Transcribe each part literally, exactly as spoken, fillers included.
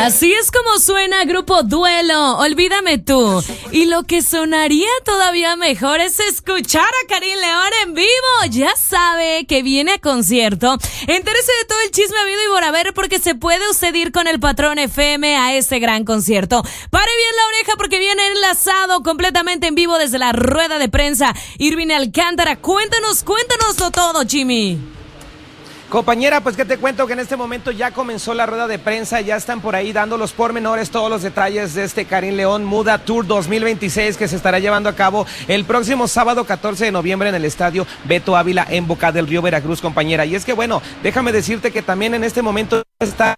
Así es como suena Grupo Duelo, Olvídame Tú. Y lo que sonaría todavía mejor es escuchar a Karim León en vivo. Ya sabe que viene a concierto. Entérese de todo el chisme habido y por haber, porque se puede usted ir con el Patrón F M a ese gran concierto. Pare bien la oreja porque viene enlazado completamente en vivo desde la rueda de prensa Irving Alcántara. Cuéntanos, cuéntanoslo todo, Jimmy. Compañera, pues que te cuento que en este momento ya comenzó la rueda de prensa, ya están por ahí dando los pormenores, todos los detalles de este Karim León Muda Tour dos mil veintiséis que se estará llevando a cabo el próximo sábado catorce de noviembre en el estadio Beto Ávila en Boca del Río, Veracruz, compañera. Y es que bueno, déjame decirte que también en este momento está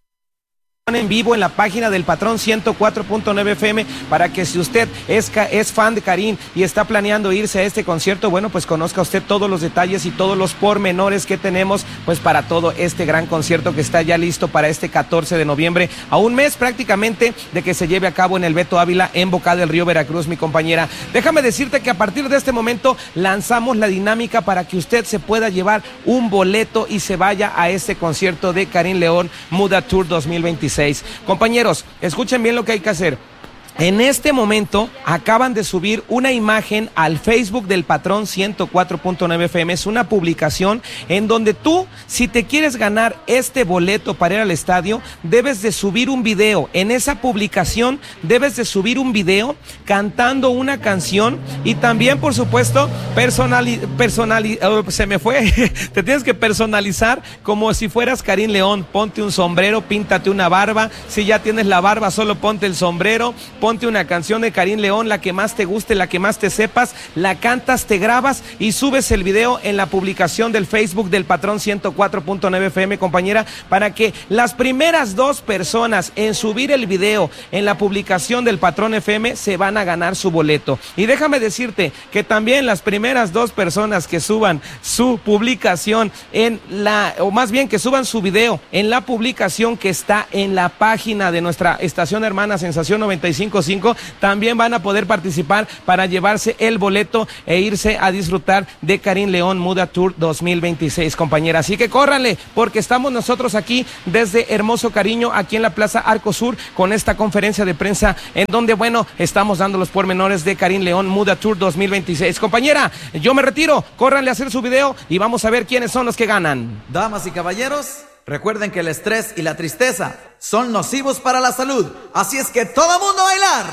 en vivo en la página del Patrón ciento cuatro punto nueve F M para que si usted es, es fan de Karim y está planeando irse a este concierto, bueno, pues conozca usted todos los detalles y todos los pormenores que tenemos pues para todo este gran concierto que está ya listo para este catorce de noviembre, a un mes prácticamente de que se lleve a cabo en el Beto Ávila en Boca del Río, Veracruz, mi compañera. Déjame decirte que a partir de este momento lanzamos la dinámica para que usted se pueda llevar un boleto y se vaya a este concierto de Karim León Muda Tour dos mil veintiséis. Compañeros, escuchen bien lo que hay que hacer. En este momento acaban de subir una imagen al Facebook del Patrón ciento cuatro punto nueve F M. Es una publicación en donde tú, si te quieres ganar este boleto para ir al estadio, debes de subir un video. En esa publicación debes de subir un video cantando una canción y también, por supuesto, personali personali oh, se me fue. Te tienes que personalizar como si fueras Karim León. Ponte un sombrero, píntate una barba. Si ya tienes la barba, solo ponte el sombrero. Ponte una canción de Karim León, la que más te guste, la que más te sepas, la cantas, te grabas y subes el video en la publicación del Facebook del Patrón ciento cuatro punto nueve F M, compañera, para que las primeras dos personas en subir el video en la publicación del Patrón F M se van a ganar su boleto. Y déjame decirte que también las primeras dos personas que suban su publicación en la, o más bien que suban su video en la publicación que está en la página de nuestra estación hermana Sensación noventa y cinco punto cinco, también van a poder participar para llevarse el boleto e irse a disfrutar de Karim León Muda Tour dos mil veintiséis, compañera. Así que córranle, porque estamos nosotros aquí desde Hermoso Cariño, aquí en la Plaza Arco Sur, con esta conferencia de prensa en donde, bueno, estamos dando los pormenores de Karim León Muda Tour dos mil veintiséis. Compañera, yo me retiro, córranle a hacer su video y vamos a ver quiénes son los que ganan. Damas y caballeros, recuerden que el estrés y la tristeza son nocivos para la salud, así es que todo mundo a bailar.